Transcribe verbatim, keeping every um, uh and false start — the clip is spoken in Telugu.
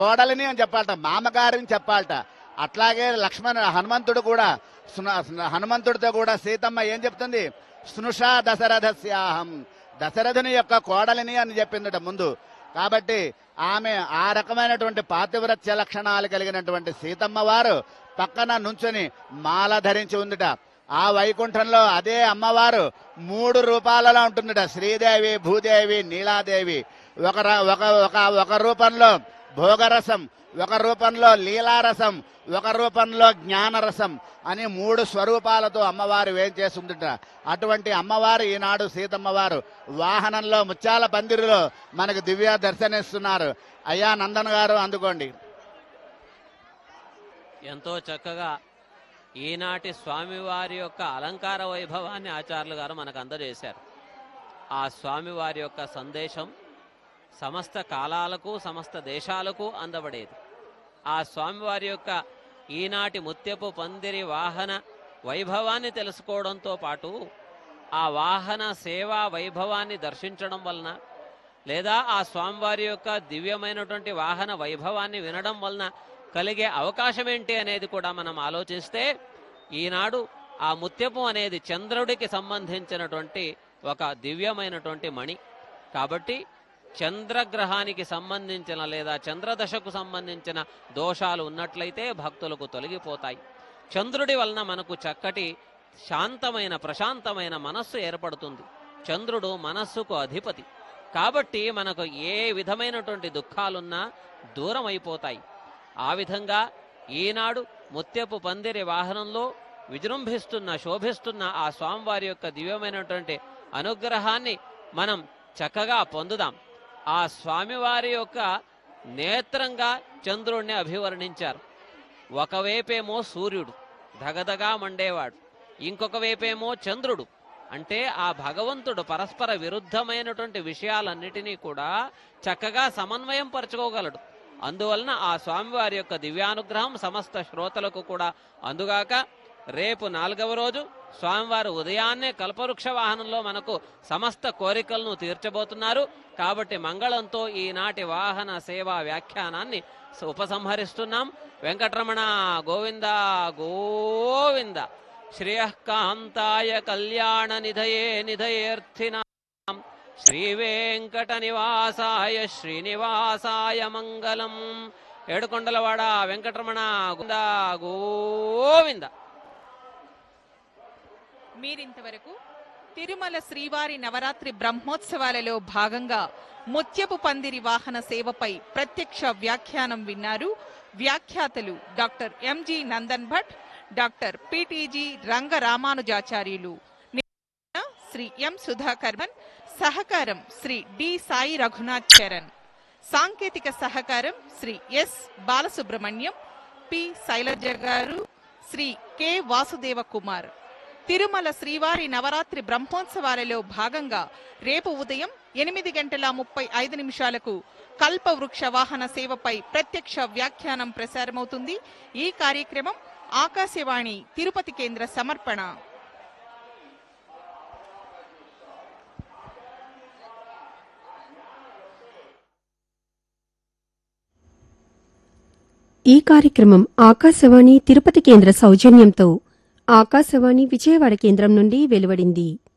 కోడలిని అని చెప్పాలట, మామగారిని చెప్పాలట. అట్లాగే లక్ష్మణ హనుమంతుడు కూడా హనుమంతుడితో కూడా సీతమ్మ ఏం చెప్తుంది? స్నుషా దశరథస్యాహం, దశరథుని యొక్క కోడలిని అని చెప్పిందట ముందు. కాబట్టి ఆమె ఆ రకమైనటువంటి పాతివ్రత్య లక్షణాలు కలిగినటువంటి సీతమ్మ వారు పక్కన నుంచుని మాల ధరించి ఉందిట. ఆ వైకుంఠంలో అదే అమ్మవారు మూడు రూపాలలో ఉంటుందిట. శ్రీదేవి, భూదేవి, నీలాదేవి. ఒక ఒక ఒక రూపంలో భోగరసం, ఒక రూపంలో లీలారసం, ఒక రూపంలో జ్ఞానరసం అని మూడు స్వరూపాలతో అమ్మవారు ఏం చేస్తుందిట. అటువంటి అమ్మవారు ఈనాడు సీతమ్మవారు వాహనంలో ముత్యాల పందిరిలో మనకు దివ్య దర్శనిస్తున్నారు. అయ్యా నందన్ గారు అందుకోండి. ఎంతో చక్కగా ఈనాటి స్వామివారి యొక్క అలంకార వైభవాన్ని ఆచార్యులు గారు మనకు అందజేశారు. ఆ స్వామివారి యొక్క సందేశం సమస్త కాలాలకు సమస్త దేశాలకు అందబడేది. ఆ స్వామివారి యొక్క ఈనాటి ముత్యపు పందిరి వాహన వైభవాన్ని తెలుసుకోవడంతో పాటు ఆ వాహన సేవా వైభవాన్ని దర్శించడం వలన, లేదా ఆ స్వామివారి యొక్క దివ్యమైనటువంటి వాహన వైభవాన్ని వినడం వలన కలిగే అవకాశం ఏంటి అనేది కూడా మనం ఆలోచిస్తే, ఈనాడు ఆ ముత్యపు అనేది చంద్రుడికి సంబంధించినటువంటి ఒక దివ్యమైనటువంటి మణి. కాబట్టి చంద్రగ్రహానికి సంబంధించిన లేదా చంద్రదశకు సంబంధించిన దోషాలు ఉన్నట్లయితే భక్తులకు తొలగిపోతాయి. చంద్రుడి వలన మనకు చక్కటి శాంతమైన ప్రశాంతమైన మనస్సు ఏర్పడుతుంది. చంద్రుడు మనస్సుకు అధిపతి. కాబట్టి మనకు ఏ విధమైనటువంటి దుఃఖాలున్నా దూరం అయిపోతాయి. ఆ విధంగా ఈనాడు ముత్యపు పందిరి వాహనంలో విజృంభిస్తున్న శోభిస్తున్న ఆ స్వామివారి యొక్క దివ్యమైనటువంటి అనుగ్రహాన్ని మనం చక్కగా పొందుదాం. ఆ స్వామివారి యొక్క నేత్రంగా చంద్రుణ్ణి అభివర్ణించారు. ఒకవైపేమో సూర్యుడు ధగధగా మండేవాడు, ఇంకొక వైపేమో చంద్రుడు. అంటే ఆ భగవంతుడు పరస్పర విరుద్ధమైనటువంటి విషయాలన్నిటినీ కూడా చక్కగా సమన్వయం పరచుకోగలడు. అందువలన ఆ స్వామివారి యొక్క దివ్యానుగ్రహం సమస్త శ్రోతలకు కూడా అందుగాక. రేపు నాలుగవ రోజు స్వామివారు ఉదయాన్నే కల్పవృక్ష వాహనంలో మనకు సమస్త కోరికలను తీర్చబోతున్నారు. కాబట్టి మంగళంతో ఈనాటి వాహన సేవా వ్యాఖ్యానాన్ని ఉపసంహరిస్తున్నాం. వెంకటరమణ గోవింద గోవింద. శ్రేయఃకాంతాయ కళ్యాణ నిధయే నిధయేర్థినాం శ్రీ వెంకట నివాసాయ శ్రీనివాసాయ మంగళం. ఏడుకొండలవాడ వెంకటరమణ గోవింద గోవింద. మీరింతవరకు తిరుమల శ్రీవారి నవరాత్రి బ్రహ్మోత్సవాలలో భాగంగా ముత్యపు పందిరి వాహన సేవపై ప్రత్యక్ష వ్యాఖ్యానం విన్నారు. వ్యాఖ్యాతలు doctor MG Nandan Bhatt, doctor PTG Rangaramanujacharyulu. Shri ఎం సుధాకర్మన్. సహకారం శ్రీ డి సాయి రఘునాథ్ చరణ్. సాంకేతిక సహకారం శ్రీ ఎస్ బాలసుబ్రహ్మణ్యం, పి శైలజ గారు, శ్రీ కె వాసుదేవ కుమార్. తిరుమల శ్రీవారి నవరాత్రి బ్రహ్మోత్సవాలలో భాగంగా రేపు ఉదయం ఎనిమిది గంటల ముప్పై ఐదు నిమిషాలకు కల్పవృక్ష వాహన సేవపై ప్రత్యక్ష వ్యాఖ్యానం ప్రసారమవుతుంది. ఈ కార్యక్రమం ఆకాశవాణి తిరుపతి కేంద్ర సమర్పణ. ఈ కార్యక్రమం ఆకాశవాణి తిరుపతి కేంద్ర సౌజన్యంతో ఆకాశవాణి విజయవాడ కేంద్రం నుండి వెలువడింది.